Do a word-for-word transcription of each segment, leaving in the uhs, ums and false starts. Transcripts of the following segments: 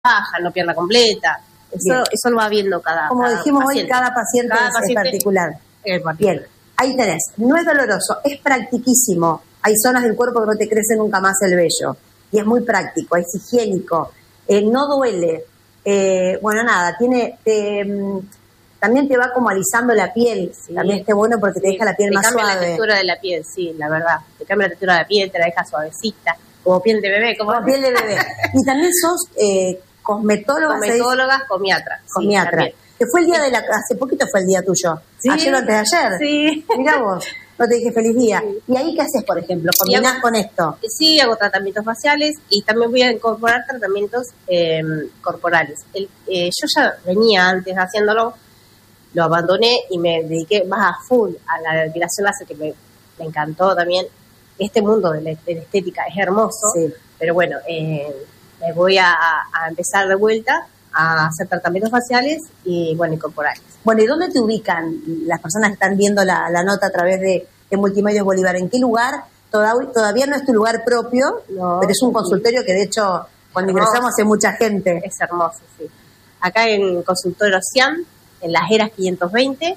baja, no pierna completa. Eso, eso lo va viendo cada Como cada dijimos paciente. hoy, cada paciente, Cada es, paciente particular. es particular. Bien, ahí tenés. No es doloroso, es practiquísimo. Hay zonas del cuerpo que no te crece nunca más el vello. Y es muy práctico, es higiénico. Eh, no duele. Eh, bueno, nada, tiene... Te, también te va como alisando la piel. Sí. También está bueno porque te sí. deja la piel te más cambia suave. La textura de la piel, sí, la verdad. Te cambia la textura de la piel, te la deja suavecita. Como piel de bebé. Como, como piel de bebé. Y también sos... Eh, Cosmetóloga, Cosmetólogas, comiatra. Comiatra. Sí, que fue el día de la... Hace poquito fue el día tuyo. ¿Sí? Ayer o antes de ayer. Sí. Mirá vos. No te dije feliz día. Sí. ¿Y ahí qué haces, por ejemplo? ¿Combinás hago, con esto? Sí, hago tratamientos faciales y también voy a incorporar tratamientos eh, corporales. El, eh, yo ya venía antes haciéndolo, lo abandoné y me dediqué más a full a la depilación láser, que me, me encantó también. Este mundo de la, de la estética es hermoso, sí. Pero bueno... Eh, me voy a, a empezar de vuelta a hacer tratamientos faciales y, bueno, y corporales. Bueno, ¿y dónde te ubican las personas que están viendo la, la nota a través de, de Multimedios Bolívar? ¿En qué lugar? Todavía, todavía no es tu lugar propio, no, pero es un consultorio que, de hecho, cuando hermoso. ingresamos hace mucha gente. Es hermoso, sí. Acá en Consultorio Cian, en Las Heras quinientos veinte,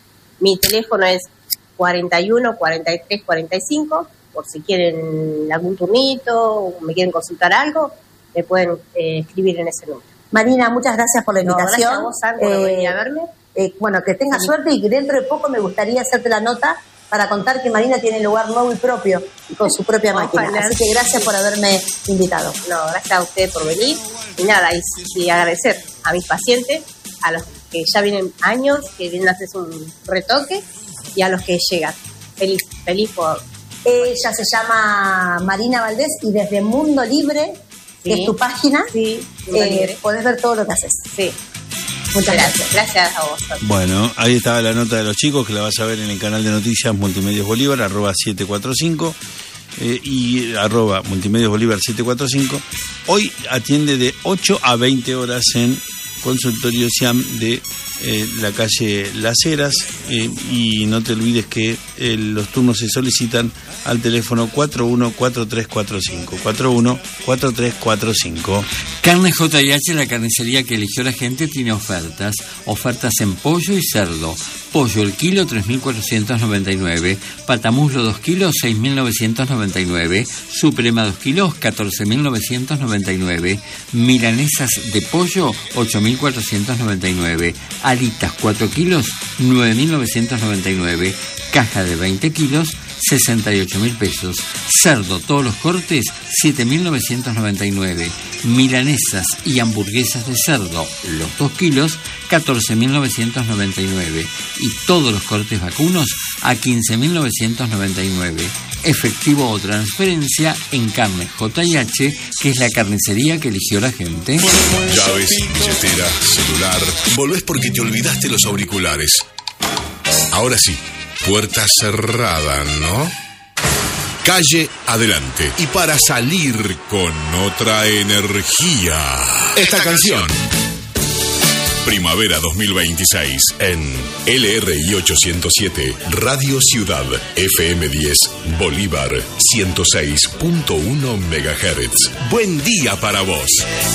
mi teléfono es cuarenta y uno, cuarenta y tres, cuarenta y cinco, por si quieren algún turnito o me quieren consultar algo, me pueden eh, escribir en ese número. Marina, muchas gracias por la invitación. No, gracias a vos, San, por eh, venir a verme. Eh, bueno, que tengas sí. suerte y que dentro de poco me gustaría hacerte la nota para contar que Marina tiene lugar nuevo y propio y con su propia máquina. Ojalá. Así que gracias por haberme invitado. No, gracias a usted por venir. Y nada, y, y agradecer a mis pacientes, a los que ya vienen años, que vienen a hacer un retoque, y a los que llegan. Feliz, feliz por... Ella se llama Marina Valdés y desde Mundo Libre... Sí. Es tu página, sí, eh, podés ver todo lo que haces. Sí. Muchas gracias. Gracias a vos. Bueno, ahí estaba la nota de los chicos, que la vas a ver en el canal de noticias Multimedios Bolívar, arroba setecientos cuarenta y cinco, eh, y arroba Multimedios Bolívar setecientos cuarenta y cinco. Hoy atiende de ocho a veinte horas en Consultorio Ciam de eh, la calle Las Heras, eh, y no te olvides que eh, los turnos se solicitan al teléfono cuatro uno cuatro tres cuatro cinco, cuatro uno cuatro tres cuatro cinco. Carne J y H, la carnicería que eligió la gente, tiene ofertas. Ofertas en pollo y cerdo. Pollo el kilo tres mil cuatrocientos noventa y nueve, patamuslo dos kilos seis mil novecientos noventa y nueve, suprema dos kilos catorce mil novecientos noventa y nueve, milanesas de pollo ocho mil cuatrocientos noventa y nueve, alitas cuatro kilos nueve mil novecientos noventa y nueve, caja de veinte kilos sesenta y ocho mil pesos, cerdo todos los cortes siete mil novecientos noventa y nueve, milanesas y hamburguesas de cerdo los dos kilos catorce mil novecientos noventa y nueve, y todos los cortes vacunos a quince mil novecientos noventa y nueve. Efectivo o transferencia en Carne J y H, que es la carnicería que eligió la gente. Llaves, billetera, celular. Volvés porque te olvidaste los auriculares. Ahora sí, puerta cerrada, ¿no? Calle adelante. Y para salir con otra energía, esta canción. Primavera dos mil veintiséis en L R I ochocientos siete, Radio Ciudad, F M diez, Bolívar, ciento seis punto uno megahertz. Buen día para vos.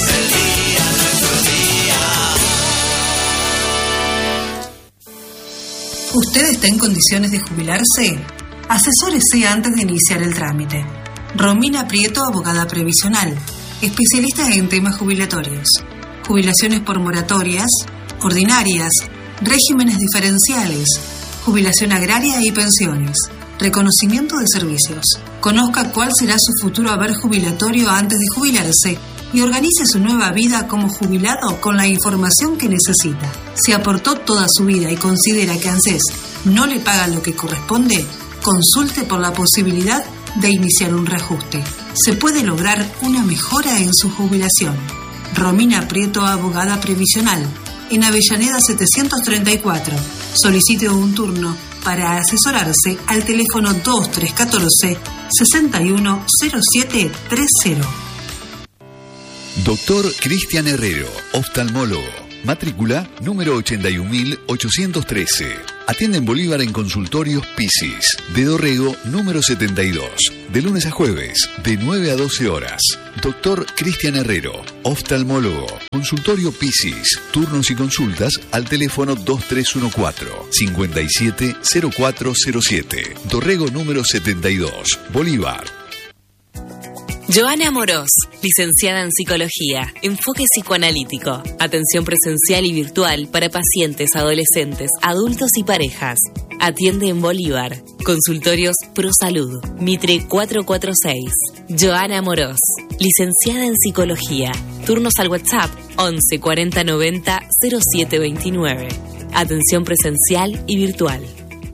¿Usted está en condiciones de jubilarse? Asesórese antes de iniciar el trámite. Romina Prieto, abogada previsional, especialista en temas jubilatorios. Jubilaciones por moratorias, ordinarias, regímenes diferenciales, jubilación agraria y pensiones, reconocimiento de servicios. Conozca cuál será su futuro haber jubilatorio antes de jubilarse y organice su nueva vida como jubilado con la información que necesita. Si aportó toda su vida y considera que ANSES no le paga lo que corresponde, consulte por la posibilidad de iniciar un reajuste. Se puede lograr una mejora en su jubilación. Romina Prieto, abogada previsional, en Avellaneda setecientos treinta y cuatro. Solicite un turno para asesorarse al teléfono dos tres uno cuatro, seis uno cero siete tres cero. Doctor Cristian Herrero, oftalmólogo. Matrícula número ochenta y un mil ochocientos trece. Atiende en Bolívar en Consultorios Pisis. De Dorrego número setenta y dos. De lunes a jueves, de nueve a doce horas. Doctor Cristian Herrero, oftalmólogo. Consultorio Pisis. Turnos y consultas al teléfono dos tres uno cuatro, cinco siete cero cuatro cero siete. Dorrego número setenta y dos. Bolívar. Joana Morós, licenciada en Psicología, enfoque psicoanalítico, atención presencial y virtual para pacientes, adolescentes, adultos y parejas. Atiende en Bolívar. Consultorios ProSalud, Mitre cuatrocientos cuarenta y seis. Joana Morós, licenciada en Psicología. Turnos al WhatsApp once cuarenta noventa cero siete veintinueve. Atención presencial y virtual.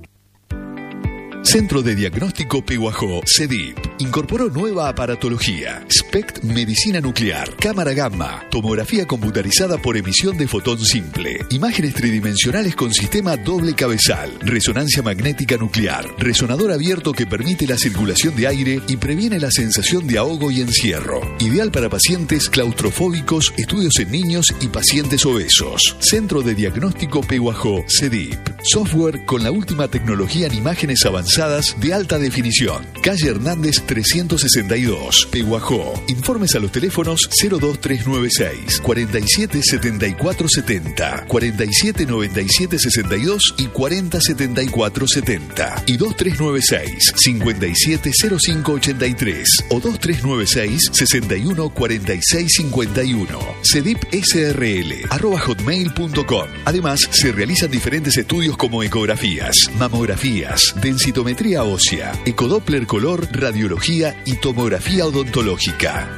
Centro de Diagnóstico Pehuajó, CEDIP, incorporó nueva aparatología, SPECT Medicina Nuclear, cámara gamma, tomografía computarizada por emisión de fotón simple, imágenes tridimensionales con sistema doble cabezal, resonancia magnética nuclear, resonador abierto que permite la circulación de aire y previene la sensación de ahogo y encierro, ideal para pacientes claustrofóbicos, estudios en niños y pacientes obesos. Centro de Diagnóstico Pehuajó, CEDIP, software con la última tecnología en imágenes avanzadas de alta definición. Calle Hernández trescientos sesenta y dos, Pehuajó. Informes a los teléfonos cero dos tres nueve seis, cuarenta y siete setenta y cuatro setenta, cuarenta y siete noventa y siete sesenta y dos y cuarenta setenta y cuatro setenta y dos tres nueve seis, cincuenta y siete cero cinco ochenta y tres o dos tres nueve seis, sesenta y uno cuarenta y seis cincuenta y uno. cedip S R L arroba hotmail punto com. Además, se realizan diferentes estudios como ecografías, mamografías, densitometría ósea, ecodoppler color, radiología y tomografía odontológica.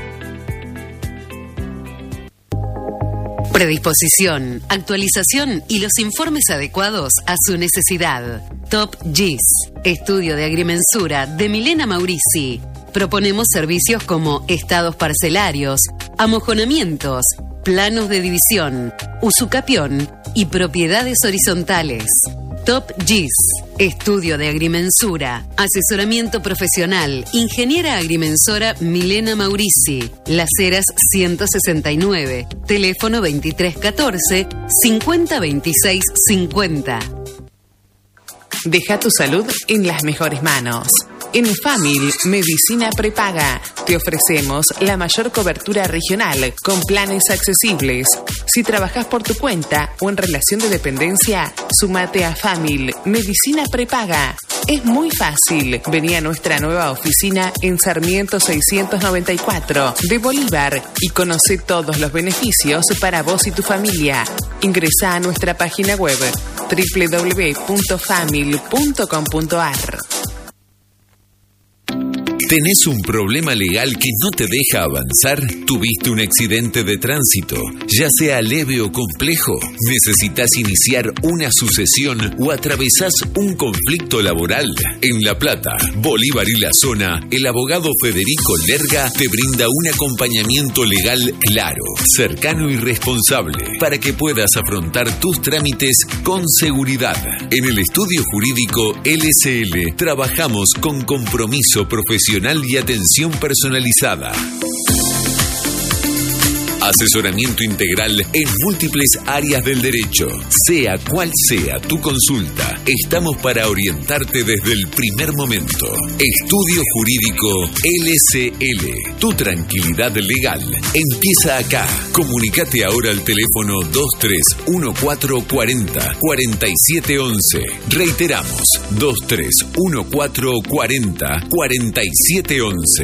Predisposición, actualización y los informes adecuados a su necesidad. Top G I S, estudio de agrimensura de Milena Maurici. Proponemos servicios como estados parcelarios, amojonamientos, planos de división, usucapión y propiedades horizontales. Top G I S, estudio de agrimensura, asesoramiento profesional, ingeniera agrimensora Milena Maurici, Las Heras ciento sesenta y nueve, teléfono veintitrés catorce, cincuenta veintiséis cincuenta. Deja tu salud en las mejores manos. En Famil Medicina Prepaga te ofrecemos la mayor cobertura regional con planes accesibles. Si trabajas por tu cuenta o en relación de dependencia, sumate a Famil Medicina Prepaga. Es muy fácil. Vení a nuestra nueva oficina en Sarmiento seiscientos noventa y cuatro de Bolívar y conoce todos los beneficios para vos y tu familia. Ingresa a nuestra página web doble u doble u doble u punto famil punto com punto a r. ¿Tenés un problema legal que no te deja avanzar? ¿Tuviste un accidente de tránsito? Ya sea leve o complejo, ¿necesitas iniciar una sucesión o atravesás un conflicto laboral? En La Plata, Bolívar y la zona, el abogado Federico Lerga te brinda un acompañamiento legal claro, cercano y responsable para que puedas afrontar tus trámites con seguridad. En el estudio jurídico L S L trabajamos con compromiso profesional y atención personalizada. Asesoramiento integral en múltiples áreas del derecho. Sea cual sea tu consulta, estamos para orientarte desde el primer momento. Estudio Jurídico L S L. Tu tranquilidad legal empieza acá. Comunicate ahora al teléfono dos tres uno cuatro cuarenta cuarenta y siete once. Reiteramos, dos tres uno cuatro cuarenta cuarenta y siete once.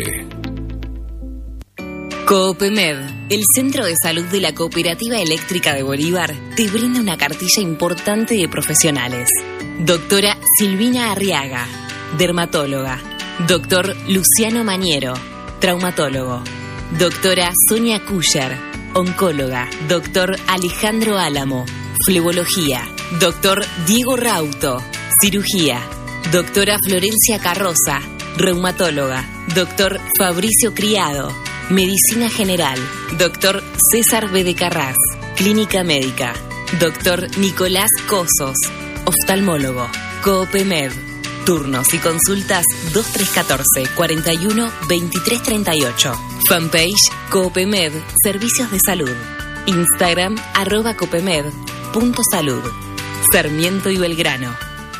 Coopemed, el Centro de Salud de la Cooperativa Eléctrica de Bolívar, te brinda una cartilla importante de profesionales. Doctora Silvina Arriaga, dermatóloga. Doctor Luciano Mañero, traumatólogo. Doctora Sonia Cuyer, oncóloga. Doctor Alejandro Álamo, flebología. Doctor Diego Rauto, cirugía. Doctora Florencia Carroza, reumatóloga. Doctor Fabricio Criado, medicina general. Doctor César B. de Carras, clínica médica. Doctor Nicolás Cosos, oftalmólogo. Coopemed, turnos y consultas dos tres uno cuatro, cuarenta y uno, veintitrés treinta y ocho. Fanpage Coopemed, Servicios de Salud. Instagram arroba copemed punto salud. Sarmiento y Belgrano.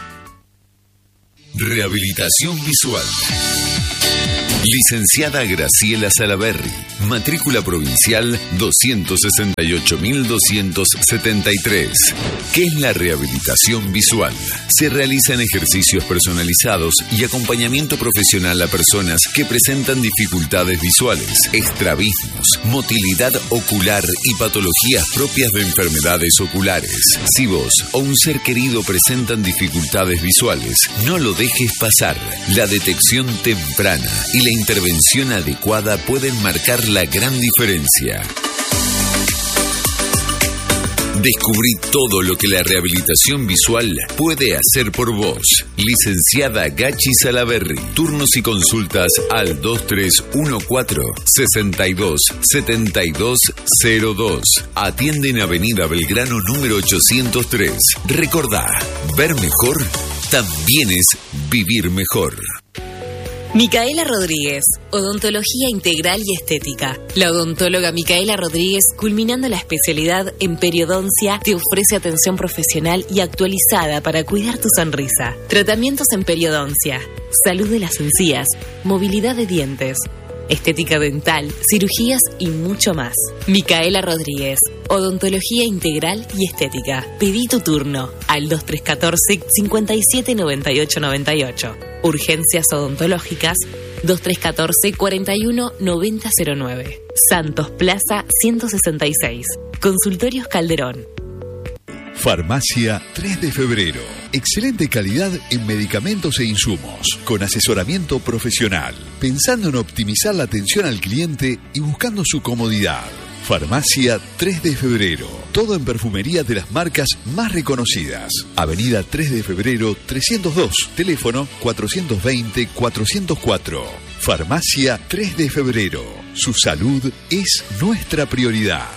Rehabilitación visual. Licenciada Graciela Salaberry, matrícula provincial doscientos sesenta y ocho mil doscientos setenta y tres. ¿Qué es la rehabilitación visual? Se realizan ejercicios personalizados y acompañamiento profesional a personas que presentan dificultades visuales, estrabismos, motilidad ocular y patologías propias de enfermedades oculares. Si vos o un ser querido presentan dificultades visuales, no lo dejes pasar. La detección temprana y la intervención adecuada pueden marcar la gran diferencia. Descubrí todo lo que la rehabilitación visual puede hacer por vos. Licenciada Gachi Salaberry. Turnos y consultas al dos tres uno cuatro, seis dos, siete dos cero dos. Atiende en Avenida Belgrano número ochocientos tres. Recordá, ver mejor también es vivir mejor. Micaela Rodríguez, odontología integral y estética. La odontóloga Micaela Rodríguez, culminando la especialidad en periodoncia, te ofrece atención profesional y actualizada para cuidar tu sonrisa. Tratamientos en periodoncia, salud de las encías, movilidad de dientes, estética dental, cirugías y mucho más. Micaela Rodríguez, odontología integral y estética. Pedí tu turno al dos tres uno cuatro, cinco siete nueve ocho nueve ocho. Urgencias odontológicas dos tres uno cuatro, cuatro uno nueve cero cero nueve. Santos Plaza ciento sesenta y seis. Consultorios Calderón. Farmacia tres de febrero. Excelente calidad en medicamentos e insumos, con asesoramiento profesional, pensando en optimizar la atención al cliente y buscando su comodidad. Farmacia tres de febrero. Todo en perfumería de las marcas más reconocidas. Avenida tres de febrero trescientos dos. Teléfono cuatrocientos veinte, cuatrocientos cuatro. Farmacia tres de febrero. Su salud es nuestra prioridad.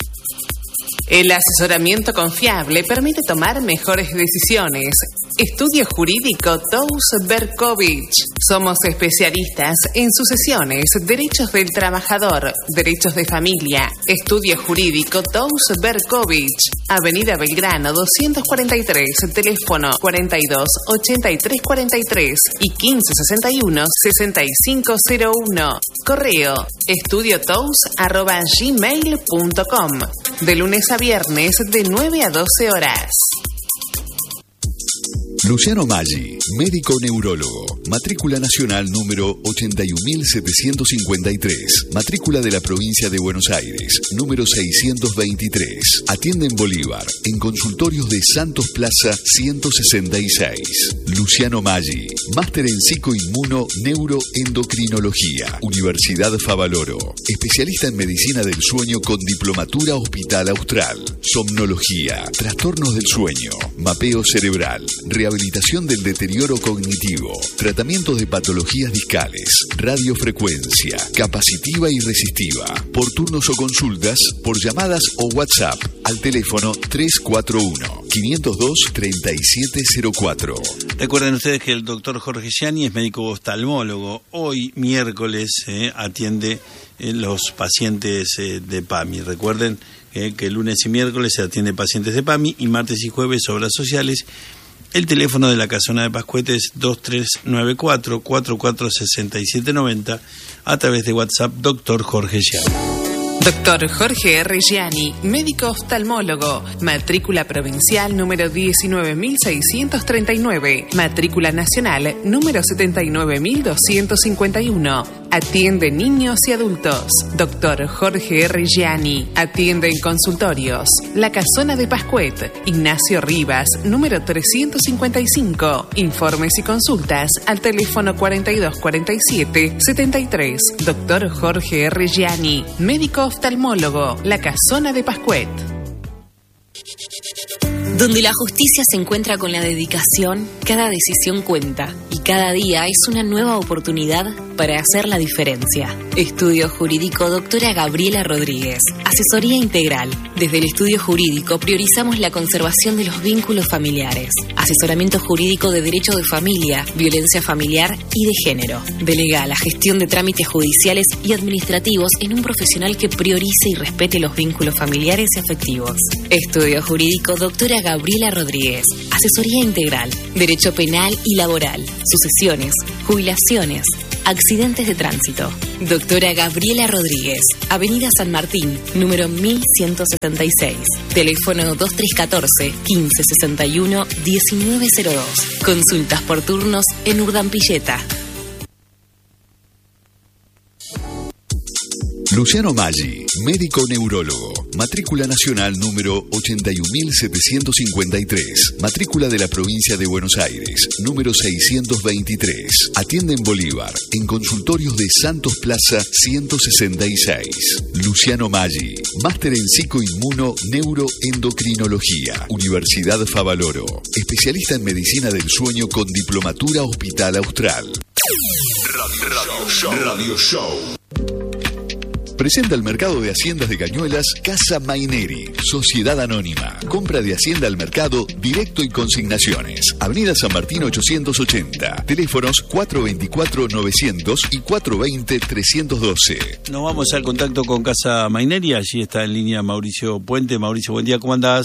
El asesoramiento confiable permite tomar mejores decisiones. Estudio Jurídico Tous Berkovich. Somos especialistas en sucesiones, derechos del trabajador, derechos de familia. Estudio Jurídico Tous Berkovich. Avenida Belgrano doscientos cuarenta y tres, teléfono cuarenta y dos, ochenta y tres cuarenta y tres y quince sesenta y uno, sesenta y cinco cero uno. Correo estudiotous arroba gmail punto com. De lunes a viernes de nueve a doce horas. Luciano Maggi, médico neurólogo, matrícula nacional número ochenta y un mil setecientos cincuenta y tres, matrícula de la provincia de Buenos Aires, número seiscientos veintitrés. Atiende en Bolívar, en consultorios de Santos Plaza ciento sesenta y seis. Luciano Maggi, máster en psicoinmuno neuroendocrinología, Universidad Favaloro, especialista en medicina del sueño con diplomatura hospital austral, somnología, trastornos del sueño, mapeo cerebral, rehabilitación del deterioro cognitivo, tratamientos de patologías discales, radiofrecuencia, capacitiva y resistiva, por turnos o consultas, por llamadas o WhatsApp, al teléfono tres cuatro uno, cinco cero dos, tres siete cero cuatro. Recuerden ustedes que el doctor Jorge Gianni es médico oftalmólogo. Hoy, miércoles, eh, atiende eh, los pacientes eh, de PAMI. Recuerden eh, que lunes y miércoles se atiende pacientes de PAMI y martes y jueves obras sociales. El teléfono de la Casona de Pascuete es dos tres nueve cuatro, cuatro cuatro seis siete nueve cero a través de WhatsApp, doctor Jorge Gianni. Doctor Jorge R. Gianni, médico oftalmólogo, matrícula provincial número diecinueve mil seiscientos treinta y nueve, matrícula nacional número setenta y nueve mil doscientos cincuenta y uno. Atiende niños y adultos. Doctor Jorge R. Gianni, atiende en consultorios. La Casona de Pascuet, Ignacio Rivas, número trescientos cincuenta y cinco. Informes y consultas al teléfono cuarenta y dos cuarenta y siete, setenta y tres. Doctor Jorge R. Gianni, médico oftalmólogo, La Casona de Pascuet. Donde la justicia se encuentra con la dedicación, cada decisión cuenta y cada día es una nueva oportunidad para para hacer la diferencia. Estudio Jurídico Doctora Gabriela Rodríguez. Asesoría integral. Desde el estudio jurídico priorizamos la conservación de los vínculos familiares. Asesoramiento jurídico de derecho de familia, violencia familiar y de género. Delega la gestión de trámites judiciales y administrativos en un profesional que priorice y respete los vínculos familiares y afectivos. Estudio Jurídico Doctora Gabriela Rodríguez. Asesoría integral. Derecho penal y laboral. Sucesiones, jubilaciones, accidentes de tránsito. Doctora Gabriela Rodríguez, Avenida San Martín, número mil ciento setenta y seis. Teléfono dos tres uno cuatro, quince sesenta y uno, diecinueve cero dos. Consultas por turnos en Urdampilleta. Luciano Maggi, médico neurólogo, matrícula nacional número ochenta y un mil setecientos cincuenta y tres, matrícula de la provincia de Buenos Aires, número seiscientos veintitrés. Atiende en Bolívar, en consultorios de Santos Plaza ciento sesenta y seis. Luciano Maggi, máster en psicoinmuno neuroendocrinología, Universidad Favaloro, especialista en medicina del sueño con diplomatura Hospital Austral. Radio, Radio Show. Radio Show. Presenta el mercado de haciendas de Cañuelas Casa Maineri, Sociedad Anónima. Compra de hacienda al mercado, directo y consignaciones. Avenida San Martín ochocientos ochenta. Teléfonos cuatro dos cuatro, novecientos y cuatro dos cero, trescientos doce. Nos vamos al contacto con Casa Maineri. Allí está en línea Mauricio Puente. Mauricio, buen día, ¿cómo andás?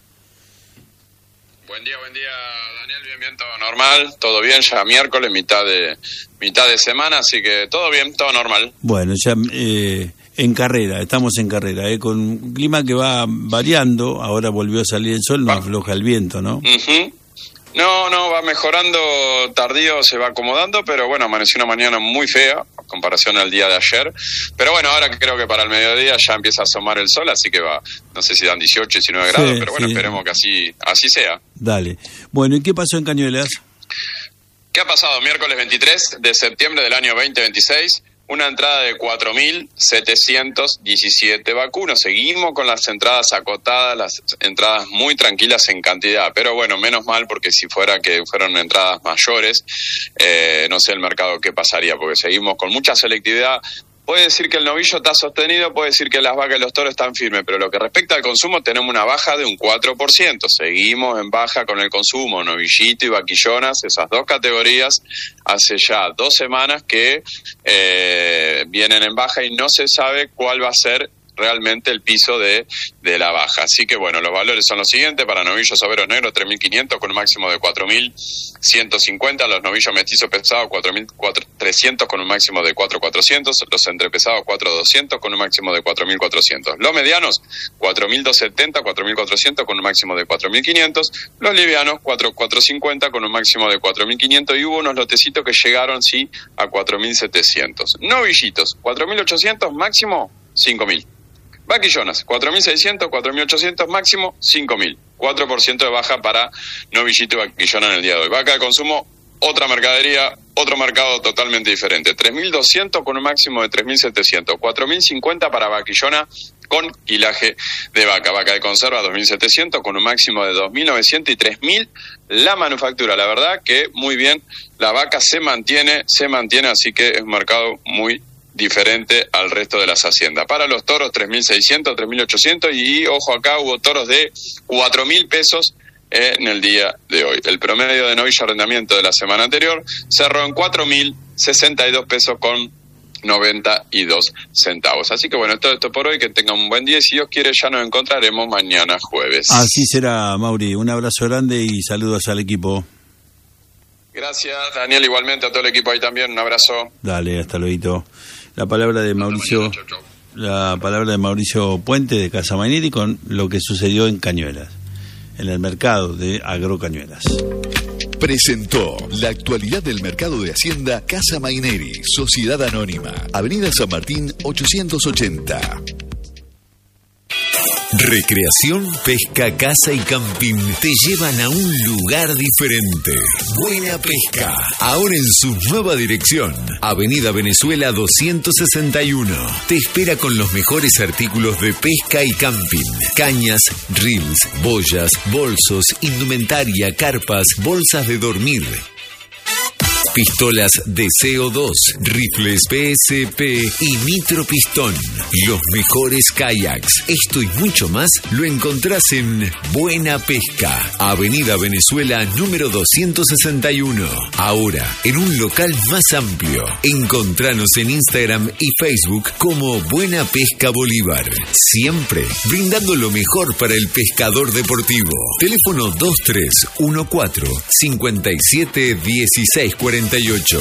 Buen día, buen día, Daniel. Bien, bien, todo normal. Todo bien, ya miércoles, mitad de mitad de semana, así que todo bien, todo normal. Bueno, ya eh, en carrera, estamos en carrera, eh, con un clima que va variando. Ahora volvió a salir el sol, no afloja el viento, ¿no? Uh-huh. No, no, va mejorando, tardío se va acomodando, pero bueno, amaneció una mañana muy fea, en comparación al día de ayer. Pero bueno, ahora creo que para el mediodía ya empieza a asomar el sol, así que va, no sé si dan dieciocho, diecinueve grados, sí, pero bueno, sí. Esperemos que así, así sea. Dale. Bueno, ¿y qué pasó en Cañuelas? ¿Qué ha pasado? Miércoles veintitrés de septiembre del año veinte veintiséis, una entrada de cuatro mil setecientos diecisiete vacunos. Seguimos con las entradas acotadas, las entradas muy tranquilas en cantidad, pero bueno, menos mal, porque si fuera que fueran entradas mayores, eh, no sé el mercado qué pasaría, porque seguimos con mucha selectividad. Puede decir que el novillo está sostenido, puede decir que las vacas y los toros están firmes, pero lo que respecta al consumo tenemos una baja de un cuatro por ciento. Seguimos en baja con el consumo, novillito y vaquillonas, esas dos categorías, hace ya dos semanas que eh, vienen en baja y no se sabe cuál va a ser realmente el piso de, de la baja. Así que bueno, los valores son los siguientes: para novillos overos negros tres mil quinientos con un máximo de cuatro mil ciento cincuenta, los novillos mestizos pesados cuatro mil trescientos con un máximo de cuatro mil cuatrocientos, los entrepesados cuatro mil doscientos con un máximo de cuatro mil cuatrocientos, los medianos cuatro mil doscientos setenta, cuatro mil cuatrocientos con un máximo de cuatro mil quinientos, los livianos cuatro mil cuatrocientos cincuenta con un máximo de cuatro mil quinientos, y hubo unos lotecitos que llegaron sí a cuatro mil setecientos. Novillitos cuatro mil ochocientos, máximo cinco mil. Vaquillonas, cuatro mil seiscientos, cuatro mil ochocientos, máximo cinco mil. cuatro por ciento de baja para novillito y vaquillona en el día de hoy. Vaca de consumo, otra mercadería, otro mercado totalmente diferente. tres mil doscientos con un máximo de tres mil setecientos. cuatro mil cincuenta para vaquillona con quilaje de vaca. Vaca de conserva, dos mil setecientos con un máximo de dos mil novecientos y tres mil la manufactura. La verdad que muy bien, la vaca se mantiene, se mantiene, así que es un mercado muy diferente al resto de las haciendas. Para los toros, tres mil seiscientos, tres mil ochocientos, y ojo, acá hubo toros de cuatro mil pesos en el día de hoy. El promedio de novillo arrendamiento de la semana anterior cerró en cuatro mil sesenta y dos pesos con noventa y dos centavos. Así que bueno, todo esto por hoy, que tengan un buen día y si Dios quiere ya nos encontraremos mañana jueves. Así será, Mauri. Un abrazo grande y saludos al equipo. Gracias, Daniel, igualmente a todo el equipo ahí también. Un abrazo. Dale, hasta luego. La palabra de Mauricio, la palabra de Mauricio Puente de Casa Maineri con lo que sucedió en Cañuelas, en el mercado de Agrocañuelas. Presentó la actualidad del mercado de Hacienda Casa Maineri, Sociedad Anónima, Avenida San Martín ochocientos ochenta. Recreación, pesca, caza y camping te llevan a un lugar diferente. Buena Pesca, ahora en su nueva dirección. Avenida Venezuela doscientos sesenta y uno. Te espera con los mejores artículos de pesca y camping. Cañas, reels, boyas, bolsos, indumentaria, carpas, bolsas de dormir. pistolas de C O dos, rifles P S P y nitropistón. Los mejores kayaks. Esto y mucho más lo encontrás en Buena Pesca, Avenida Venezuela número doscientos sesenta y uno. Ahora, en un local más amplio. Encontranos en Instagram y Facebook como Buena Pesca Bolívar. Siempre brindando lo mejor para el pescador deportivo. Teléfono dos tres uno cuatro, cinco siete, uno seis cuatro ocho.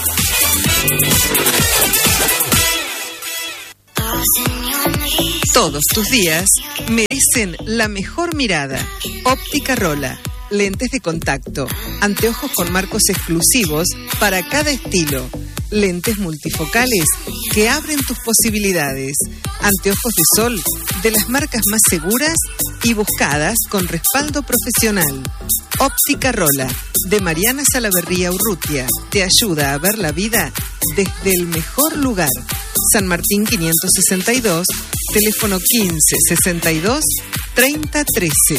Todos tus días merecen la mejor mirada. Óptica Rola. Lentes de contacto. Anteojos con marcos exclusivos para cada estilo. Lentes multifocales que abren tus posibilidades. Anteojos de sol de las marcas más seguras y buscadas con respaldo profesional. Óptica Rola, de Mariana Salaverría Urrutia, te ayuda a ver la vida desde el mejor lugar. San Martín quinientos sesenta y dos, teléfono quince, sesenta y dos, treinta, trece.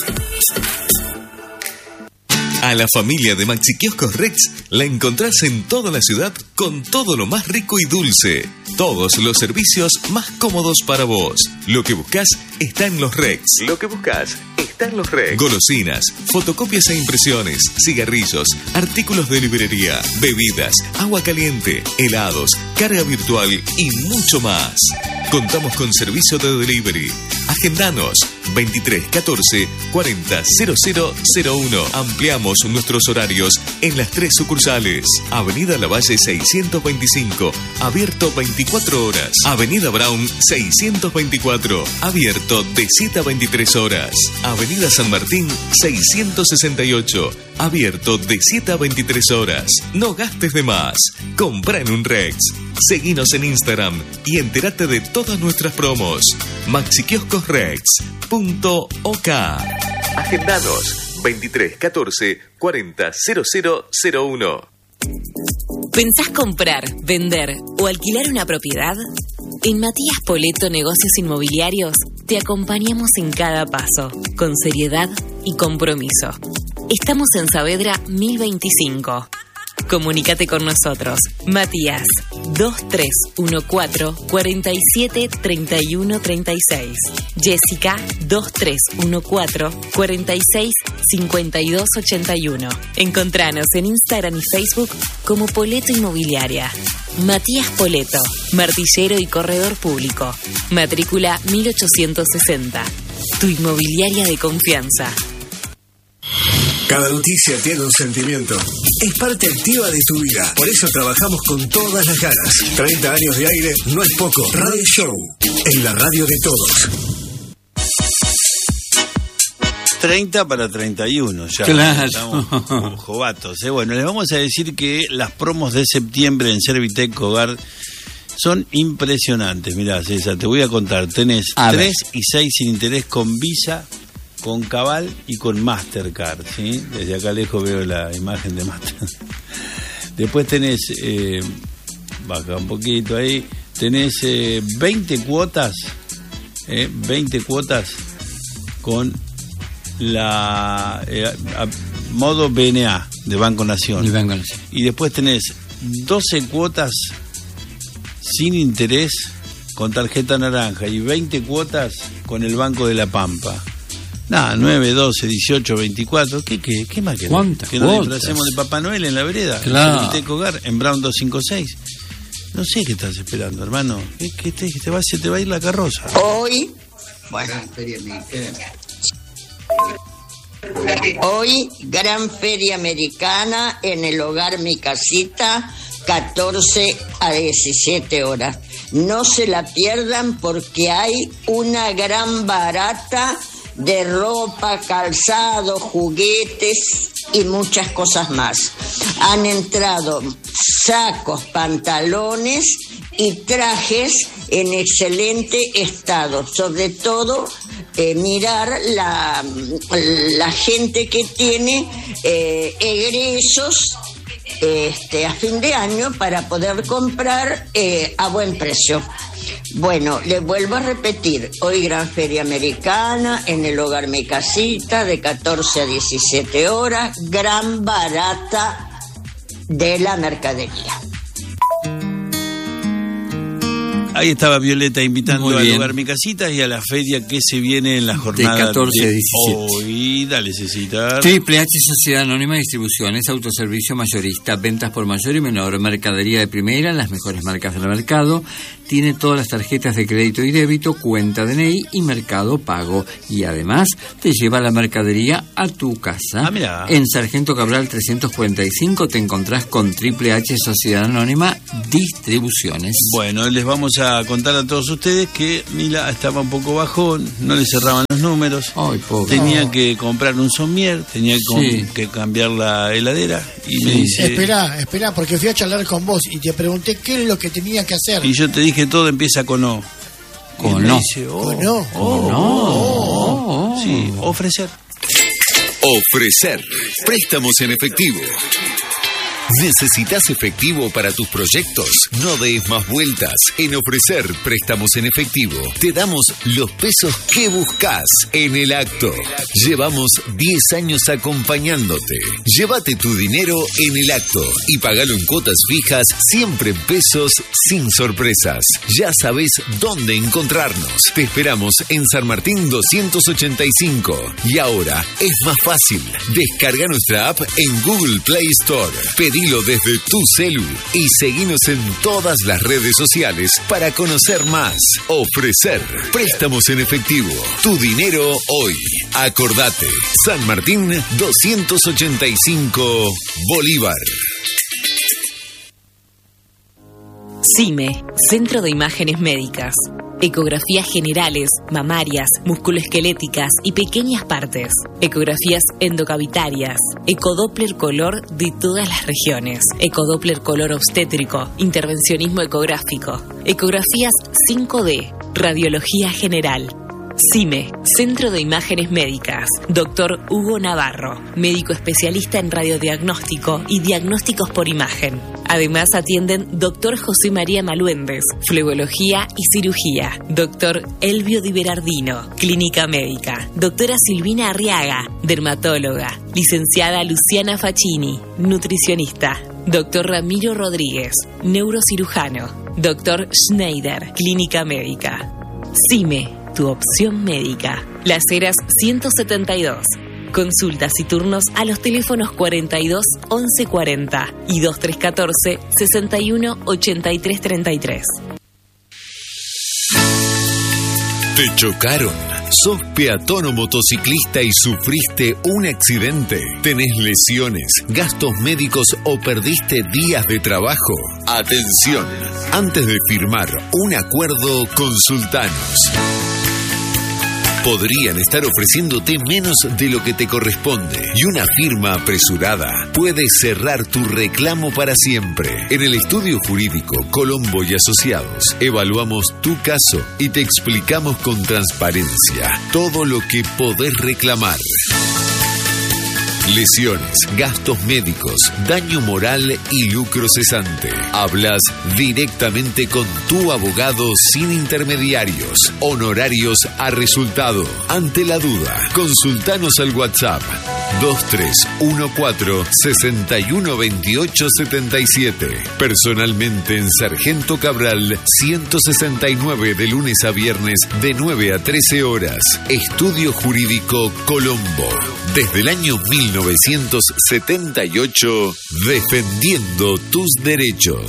A la familia de Maxi Kioscos Rex la encontrás en toda la ciudad con todo lo más rico y dulce. Todos los servicios más cómodos para vos. Lo que buscas está en los Rex. Lo que buscas está en los Rex. Golosinas, fotocopias e impresiones, cigarrillos, artículos de librería, bebidas, agua caliente, helados, carga virtual y mucho más. Contamos con servicio de delivery. Agendanos veintitrés catorce cuarenta cero cero cero uno. Ampliamos nuestros horarios en las tres sucursales. Avenida Lavalle seiscientos veinticinco, abierto veinticuatro horas. Avenida Brown seiscientos veinticuatro, abierto de siete a veintitrés horas. Avenida San Martín seiscientos sesenta y ocho, abierto de siete a veintitrés horas. No gastes de más. Compra en un Rex. Seguinos en Instagram y entérate de todas nuestras promos. Maxi Kioscos Rex punto ok. Agendanos veintitrés catorce cuarenta cero cero cero uno. ¿Pensás comprar, vender o alquilar una propiedad? En Matías Poleto Negocios Inmobiliarios te acompañamos en cada paso, con seriedad y compromiso. Estamos en Saavedra mil veinticinco. Comunícate con nosotros. Matías, dos tres uno cuatro, cuatro siete, tres uno tres seis. Jessica, dos tres uno cuatro, cuatro seis, cinco dos ocho uno. Encontranos en Instagram y Facebook como Poleto Inmobiliaria. Matías Poleto, martillero y corredor público. Matrícula mil ochocientos sesenta. Tu inmobiliaria de confianza. Cada noticia tiene un sentimiento. Es parte activa de tu vida. Por eso trabajamos con todas las ganas. treinta años de aire no es poco. Radio Show, en la radio de todos. treinta para treinta y uno ya. Claro. Estamos como jovatos. ¿eh? Bueno, les vamos a decir que las promos de septiembre en Servitec Hogar son impresionantes. Mirá, César, te voy a contar. Tenés tres y seis sin interés con Visa, con Cabal y con Mastercard, ¿sí? Desde acá lejos veo la imagen de Mastercard. Después tenés, eh, baja un poquito ahí, tenés eh, veinte cuotas, eh, veinte cuotas con la eh, a, modo B N A de Banco Nación. Y, Banco Nación. Y después tenés doce cuotas sin interés con tarjeta naranja y veinte cuotas con el Banco de la Pampa. Nada, nueve, doce, dieciocho, veinticuatro. ¿Qué, qué, qué más querés? ¿Cuántas ¿Que nos cuotas? disfracemos de Papá Noel en la vereda? Claro. En Hogar, en Brown doscientos cincuenta y seis. No sé qué estás esperando, hermano. ¿Qué, qué te, te va, se te va a ir la carroza. Hoy, bueno, hoy, Gran Feria Americana en el Hogar Mi Casita, catorce a diecisiete horas. No se la pierdan porque hay una gran barata de ropa, calzado, juguetes y muchas cosas más. Han entrado sacos, pantalones y trajes en excelente estado. Sobre todo, eh, mirar la, la gente que tiene eh, egresos este, a fin de año para poder comprar eh, a buen precio. Bueno, les vuelvo a repetir, hoy Gran Feria Americana en el Hogar Mi Casita de catorce a diecisiete horas, gran barata de la mercadería. Ahí estaba Violeta invitando Muy al bien. lugar Mi Casita y a la feria que se viene en la jornada de catorce a diecisiete. hoy. Dale, Cecita. Triple H Sociedad Anónima Distribuciones, autoservicio mayorista, ventas por mayor y menor, mercadería de primera, las mejores marcas del mercado. Tiene todas las tarjetas de crédito y débito, cuenta D N I y Mercado Pago. Y además te lleva la mercadería a tu casa. Ah, mirá. En Sargento Cabral trescientos cuarenta y cinco te encontrás con Triple H Sociedad Anónima Distribuciones. Bueno, les vamos a contar a todos ustedes que Mila estaba un poco bajón, no le cerraban los números. Ay, pobre. Tenía que comprar un somier, tenía que, com- Sí. que cambiar la heladera y me Sí. dice... Espera, espera, porque fui a charlar con vos y te pregunté qué es lo que tenía que hacer. Y yo te dije, todo empieza con O. Y Con me O. dice, oh, Con O. oh, Con oh, O. Sí, ofrecer. Ofrecer préstamos en efectivo. ¿Necesitas efectivo para tus proyectos? No des más vueltas. En Ofrecer Préstamos en Efectivo te damos los pesos que buscas en el acto. Llevamos diez años acompañándote. Llévate tu dinero en el acto y pagalo en cuotas fijas, siempre en pesos, sin sorpresas. Ya sabes dónde encontrarnos. Te esperamos en San Martín doscientos ochenta y cinco. Y ahora es más fácil. Descarga nuestra app en Google Play Store. Pedilo desde tu celu y seguinos en todas las redes sociales para conocer más. Ofrecer préstamos en efectivo. Tu dinero hoy. Acordate. San Martín doscientos ochenta y cinco, Bolívar. CIME, Centro de Imágenes Médicas. Ecografías generales, mamarias, musculoesqueléticas y pequeñas partes. Ecografías endocavitarias. Ecodoppler color de todas las regiones. Ecodoppler color obstétrico. Intervencionismo ecográfico. Ecografías cinco D. Radiología general. CIME, Centro de Imágenes Médicas. Doctor Hugo Navarro, médico especialista en radiodiagnóstico y diagnósticos por imagen. Además atienden Doctor José María Maluendes, Flegología y Cirugía. Doctor Elvio Di Berardino, Clínica Médica. Doctora Silvina Arriaga, Dermatóloga. Licenciada Luciana Facchini, Nutricionista. Doctor Ramiro Rodríguez, Neurocirujano. Doctor Schneider, Clínica Médica. CIME, tu opción médica. Las Heras ciento setenta y dos. Consultas y turnos a los teléfonos cuarenta y dos once cuarenta y veintitrés catorce sesenta y uno ochenta y tres treinta y tres. ¿Te chocaron? ¿Sos peatón o motociclista y sufriste un accidente? ¿Tenés lesiones, gastos médicos o perdiste días de trabajo? Atención, antes de firmar un acuerdo, consultanos. Podrían estar ofreciéndote menos de lo que te corresponde y una firma apresurada puede cerrar tu reclamo para siempre. En el estudio jurídico Colombo y Asociados evaluamos tu caso y te explicamos con transparencia todo lo que podés reclamar. Lesiones, gastos médicos, daño moral y lucro cesante. Hablas directamente con tu abogado sin intermediarios. Honorarios a resultado. Ante la duda, consultanos al WhatsApp dos tres uno cuatro seis uno dos ocho siete siete. Personalmente en Sargento Cabral ciento sesenta y nueve de lunes a viernes de nueve a trece horas. Estudio Jurídico Colombo. Desde el año mil novecientos setenta y ocho, defendiendo tus derechos.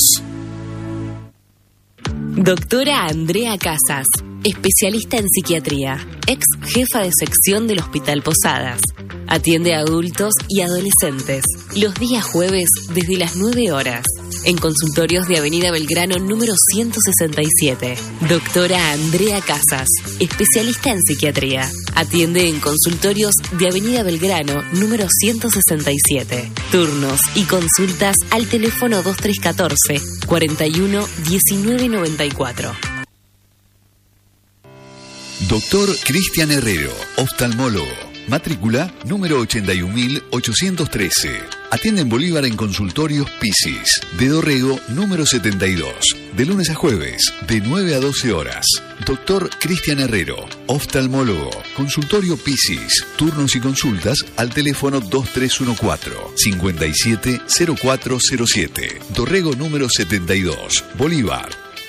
Doctora Andrea Casas, especialista en psiquiatría, ex jefa de sección del Hospital Posadas. Atiende a adultos y adolescentes los días jueves desde las nueve horas en consultorios de Avenida Belgrano número ciento sesenta y siete. Doctora Andrea Casas, especialista en psiquiatría. Atiende en consultorios de Avenida Belgrano número ciento sesenta y siete. Turnos y consultas al teléfono veintitrés catorce cuarenta y uno diecinueve noventa y cuatro. Doctor Cristian Herrero, oftalmólogo. Matrícula número ochenta y un mil ochocientos trece. Atiende en Bolívar en Consultorios Pisis, de Dorrego número setenta y dos, de lunes a jueves, de nueve a doce horas. Doctor Cristian Herrero, oftalmólogo, Consultorio Pisis, turnos y consultas al teléfono dos tres uno cuatro, cinco siete cero cuatro cero siete, Dorrego número setenta y dos, Bolívar.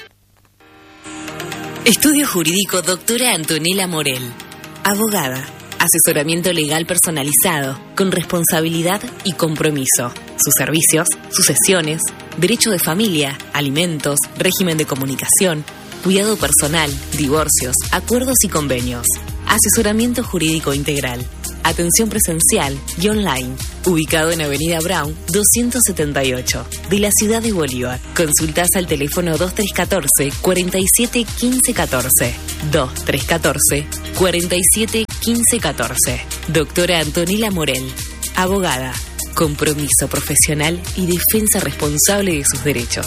Estudio Jurídico Doctora Antonella Morel, abogada. Asesoramiento legal personalizado, con responsabilidad y compromiso. Sus servicios, sucesiones, derecho de familia, alimentos, régimen de comunicación, cuidado personal, divorcios, acuerdos y convenios. Asesoramiento jurídico integral. Atención presencial y online. Ubicado en Avenida Brown doscientos setenta y ocho, de la ciudad de Bolívar. Consultas al teléfono dos tres uno cuatro, cuatro siete uno cinco uno cuatro. dos tres uno cuatro, cuatro siete uno cinco uno cuatro. Doctora Antonella Morel, abogada. Compromiso profesional y defensa responsable de sus derechos.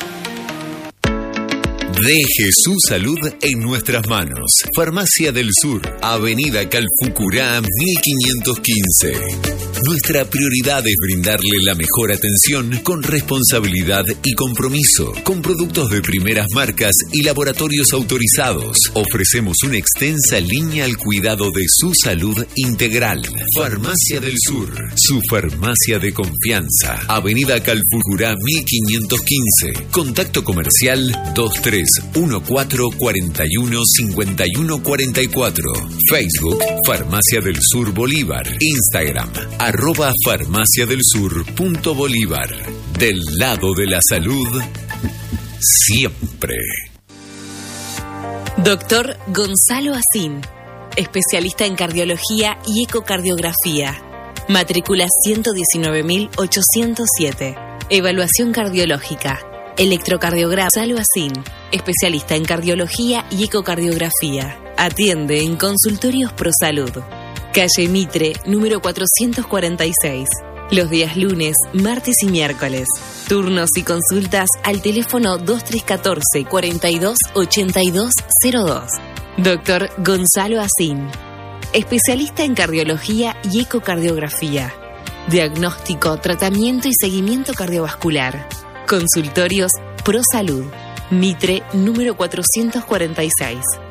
Deje su salud en nuestras manos. Farmacia del Sur, Avenida Calfucurá mil quinientos quince. Nuestra prioridad es brindarle la mejor atención con responsabilidad y compromiso, con productos de primeras marcas y laboratorios autorizados. Ofrecemos una extensa línea al cuidado de su salud integral. Farmacia del Sur, su farmacia de confianza. Avenida Calfucurá mil quinientos quince. Contacto comercial dos tres uno cuatro cuatro uno cinco uno cuatro cuatro. Facebook Farmacia del Sur Bolívar. Instagram arroba farmacia del sur punto bolívar. Del lado de la salud siempre. Doctor Gonzalo Asín, especialista en cardiología y ecocardiografía. Matrícula ciento diecinueve mil ochocientos siete. Evaluación cardiológica. Electrocardiograma. Gonzalo Asín, especialista en cardiología y ecocardiografía. Atiende en Consultorios ProSalud. Calle Mitre, número cuatrocientos cuarenta y seis. Los días lunes, martes y miércoles. Turnos y consultas al teléfono dos tres uno cuatro, cuatro dos ocho dos cero dos. Doctor Gonzalo Asín, especialista en cardiología y ecocardiografía. Diagnóstico, tratamiento y seguimiento cardiovascular. Consultorios ProSalud. Mitre, número cuatrocientos cuarenta y seis.